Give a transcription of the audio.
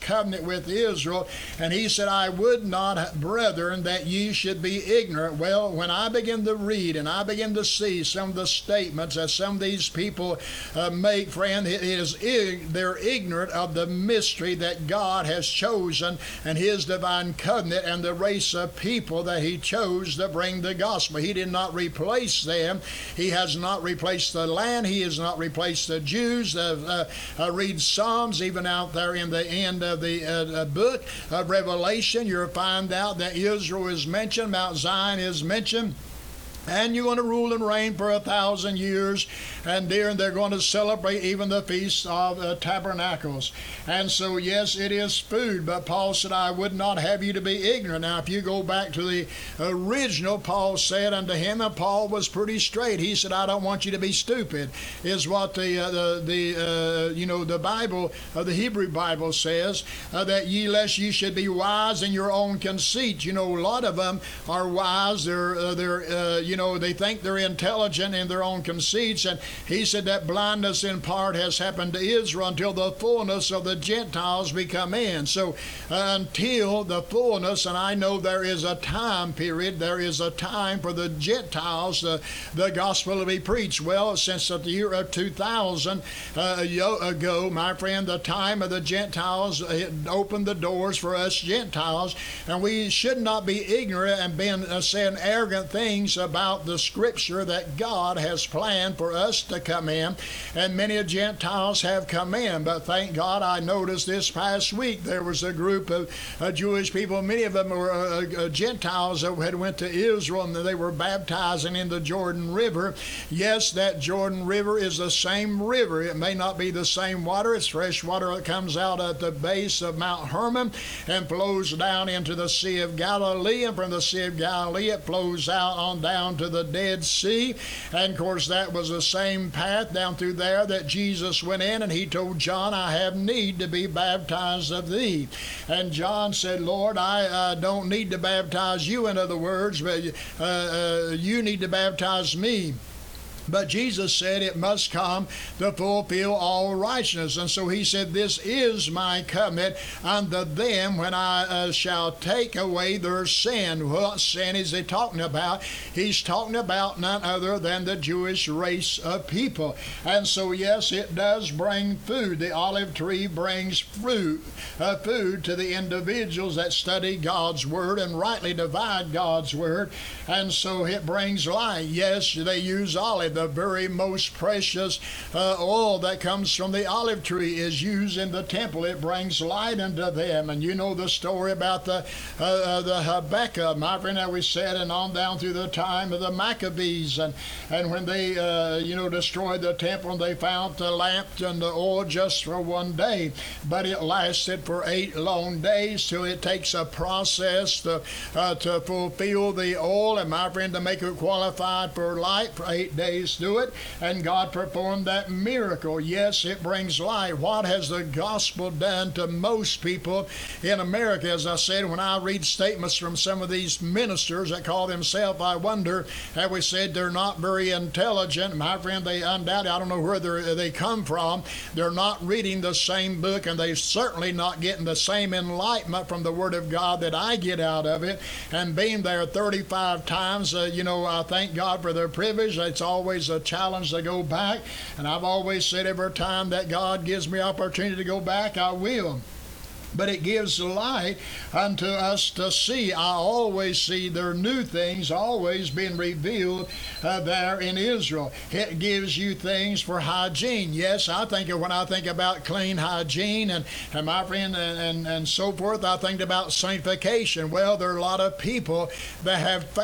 covenant with Israel. And he said, I would not, brethren, that ye should be ignorant. Well, when I begin to read and I begin to see some of the statements that some of these people make, friend, they're ignorant of the mystery that God has chosen and his divine covenant and the race of people that he chose to bring the gospel. He did not replace them. He has not replaced the land. He has not replaced the Jews. Read Psalms, even out there in the end of the book of Revelation, you'll find out that Israel is mentioned, Mount Zion is mentioned. And you're going to rule and reign for 1,000 years. And there they're going to celebrate even the Feast of Tabernacles. And so, yes, it is food. But Paul said, I would not have you to be ignorant. Now, if you go back to the original, Paul said unto him, and Paul was pretty straight. He said, I don't want you to be stupid, is what the Bible, the Hebrew Bible says, that lest ye should be wise in your own conceit. A lot of them are wise. They think they're intelligent in their own conceits. And he said that blindness in part has happened to Israel until the fullness of the Gentiles be come in. So until the fullness, and I know there is a time period, there is a time for the Gentiles, the gospel to be preached. Well, since the year of 2000 ago, my friend, the time of the Gentiles opened the doors for us Gentiles. And we should not be ignorant and saying arrogant things about the scripture that God has planned for us to come in, and many Gentiles have come in. But thank God, I noticed this past week there was a group of Jewish people, many of them were Gentiles that had went to Israel, and they were baptizing in the Jordan River. Yes, that Jordan River is the same river. It may not be the same water. It's fresh water that comes out at the base of Mount Hermon and flows down into the Sea of Galilee, and from the Sea of Galilee it flows out on down to the Dead Sea. And of course that was the same path down through there that Jesus went in, and he told John, I have need to be baptized of thee. And John said, Lord, I don't need to baptize you, in other words, but you need to baptize me. But Jesus said it must come to fulfill all righteousness. And so he said, this is my covenant unto them when I shall take away their sin. What sin is he talking about? He's talking about none other than the Jewish race of people. And so, yes, it does bring food. The olive tree brings food to the individuals that study God's Word and rightly divide God's Word. And so it brings light. Yes, they use olive. The very most precious oil that comes from the olive tree is used in the temple. It brings light unto them. And you know the story about the Habakkuk, my friend, that we said, and on down through the time of the Maccabees. And when they, destroyed the temple, and they found the lamp and the oil just for one day. But it lasted for 8 long days till it takes a process to fulfill the oil, and my friend, to make it qualified for light for 8 days do it, and God performed that miracle. Yes, it brings light. What has the gospel done to most people in America? As I said, when I read statements from some of these ministers that call themselves, I wonder, have we said they're not very intelligent? My friend, they undoubtedly, I don't know where they come from. They're not reading the same book, and they're certainly not getting the same enlightenment from the Word of God that I get out of it. And being there 35 times, I thank God for their privilege. It's always a challenge to go back, and I've always said every time that God gives me opportunity to go back, I will. But it gives light unto us to see. I always see their new things always being revealed there in Israel. It gives you things for hygiene. Yes, when I think about clean hygiene and my friend and so forth, I think about sanctification. Well, there are a lot of people that have